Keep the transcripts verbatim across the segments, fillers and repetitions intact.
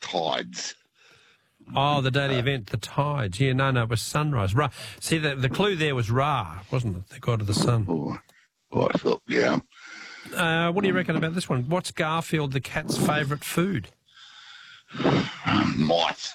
tides. Oh, the day of the event, the tides. Yeah, no, no, it was sunrise. Ra. See, the, the clue there was Ra, wasn't it? The god of the sun. Oh, oh I thought, yeah. Uh, what do you reckon about this one? What's Garfield the cat's favourite food? Mice.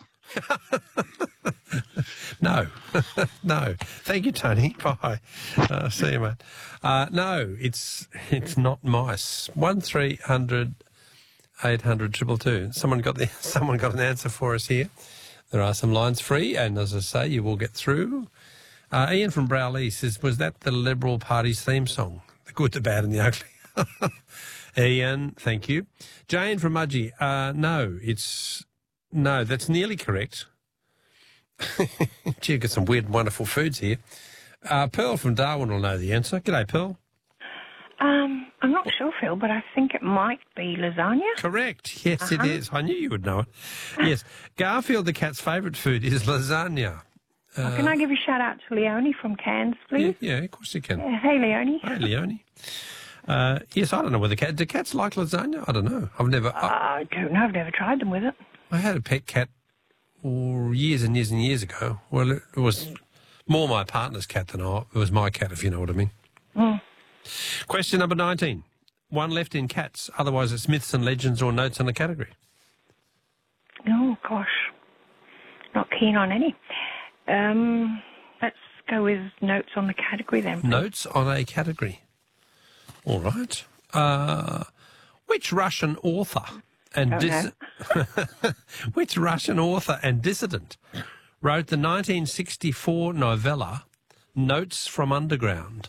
No. No. Thank you, Tony. Bye. Uh, see you, mate. Uh, no, it's it's not mice. One three hundred eight hundred triple two. Someone got the someone got an answer for us here. There are some lines free, and as I say, you will get through. Uh, Ian from Browley says, was that the Liberal Party's theme song? The good, the bad and the ugly. Ian, thank you. Jane from Mudgee, uh, no, it's... No, that's nearly correct. Gee, you've got some weird and wonderful foods here. Uh, Pearl from Darwin will know the answer. G'day, Pearl. Um, I'm not sure, Phil, but I think it might be lasagna. Correct. Yes, uh-huh. it is. I knew you would know it. Yes. Garfield the cat's favourite food is lasagna. Oh, Uh, can I give a shout-out to Leonie from Cairns, please? Yeah, yeah, of course you can. Yeah, hey, Leonie. Hey, Leonie. Uh, yes, I don't know whether cat... Do cats like lasagna? I don't know. I've never... Uh, I, I don't know. I've never tried them with it. I had a pet cat oh, years and years and years ago. Well, it, it was more my partner's cat than I. It was my cat, if you know what I mean. Mm. Question number nineteen. One left in cats. Otherwise, it's myths and legends or notes on the category. Oh, gosh. Not keen on any. Um, let's go with notes on the category then, please. Notes on a category. All right. Uh, which Russian author and Don't dis- which Russian author and dissident wrote the nineteen sixty-four novella Notes from Underground?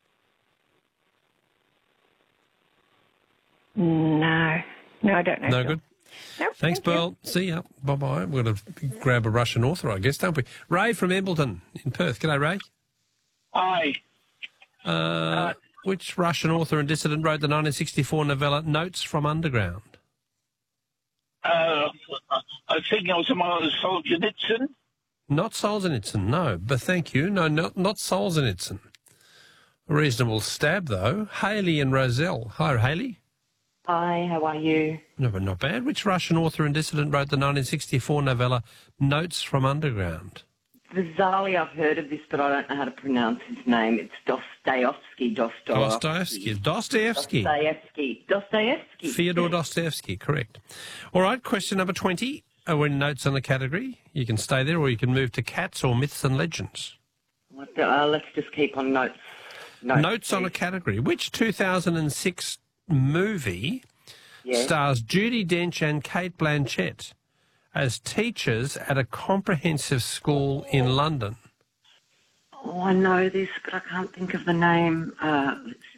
No. No, I don't know. No Phil. good. Nope, Thanks, thank you. Pearl. See ya. Bye-bye. We're going to grab a Russian author, I guess, don't we? Ray from Embleton in Perth. G'day, Ray. Hi. Uh, which Russian author and dissident wrote the nineteen sixty-four novella Notes from Underground? Uh, I think I was among Solzhenitsyn. Not Solzhenitsyn, no. But thank you. No, not, not Solzhenitsyn. A reasonable stab, though. Haley and Roselle. Hi, Haley. Hi, how are you? No, but not bad. Which Russian author and dissident wrote the nineteen sixty-four novella Notes from Underground? Bizarrely, I've heard of this, but I don't know how to pronounce his name. It's Dostoevsky. Dostoevsky. Dostoevsky. Dostoevsky. Dostoevsky. Fyodor Dostoevsky, correct. All right, question number twenty. Uh, we're in notes on the category. You can stay there or you can move to cats or myths and legends. What the, uh, let's just keep on notes. Notes, Notes on a category. Which two thousand six movie Yes. stars Judi Dench and Cate Blanchett as teachers at a comprehensive school in London? Oh, I know this, but I can't think of the name. Uh,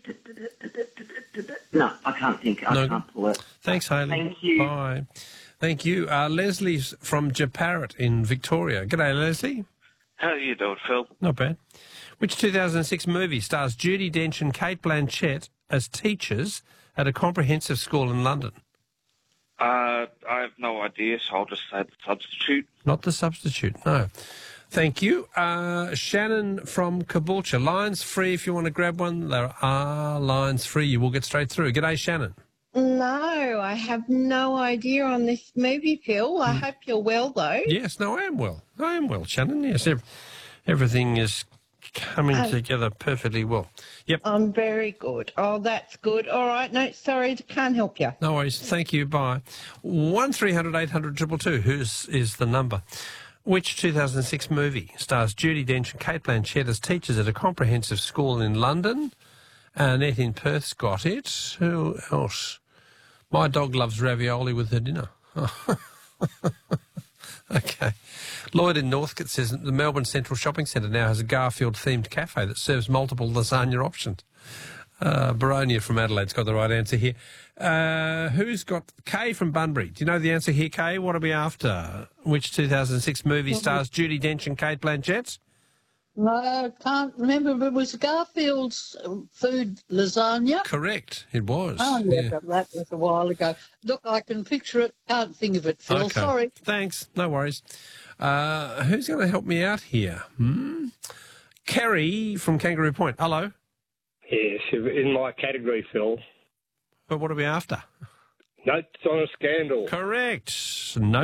no, I can't think. I No. can't pull it. Thanks, Hayley. Thank you. Bye. Thank you. Uh, Leslie's from Japarrit in Victoria. G'day, Leslie. How are you doing, Phil? Not bad. Which two thousand six movie stars Judi Dench and Cate Blanchett as teachers at a comprehensive school in London? Uh, I have no idea, so I'll just say the substitute. Not The Substitute, no. Thank you. Uh, Shannon from Caboolture. Lines free if you want to grab one. There are lines free. You will get straight through. G'day, Shannon. No, I have no idea on this movie, Phil. I hope you're well, though. Yes, no, I am well. I am well, Shannon. Yes, ev- everything is coming Oh. together perfectly well. Yep. I'm very good. Oh, that's good. All right. No, sorry, can't help you. No worries. Thank you. Bye. One three hundred eight hundred two two two. Whose is the number? Which two thousand six movie stars Judi Dench and Cate Blanchett as teachers at a comprehensive school in London? Annette in Perth's got it. Who else? My dog loves ravioli with her dinner. Okay. Lloyd in Northcote says that the Melbourne Central Shopping Centre now has a Garfield-themed cafe that serves multiple lasagna options. Uh, Baronia from Adelaide's got the right answer here. Uh, who's got... Kay from Bunbury. Do you know the answer here, Kay? What are we after? Which two thousand six movie stars Judi Dench and Cate Blanchett? No, I can't remember, but it was Garfield's food lasagna. Correct, it was. Oh, yeah, yeah. but that was a while ago. Look, I can picture it, can't think of it, Phil. Okay. Sorry. Thanks, no worries. Uh, who's going to help me out here? Hmm? Kerry from Kangaroo Point. Hello. Yes, in my category, Phil. But what are we after? Notes on a Scandal. Correct. No